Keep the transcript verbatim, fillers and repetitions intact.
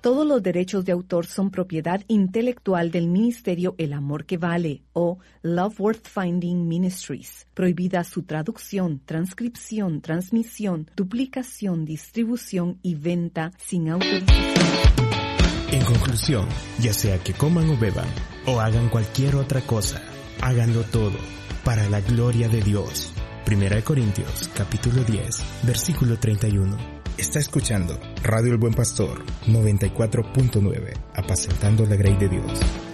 Todos los derechos de autor son propiedad intelectual del Ministerio El Amor que Vale o Love Worth Finding Ministries. Prohibida su traducción, transcripción, transmisión, duplicación, distribución y venta sin autorización. En conclusión, ya sea que coman o beban o hagan cualquier otra cosa, háganlo todo para la gloria de Dios. Primera de Corintios, capítulo diez, versículo treinta y uno. Está escuchando Radio El Buen Pastor noventa y cuatro punto nueve, apacentando la grey de Dios.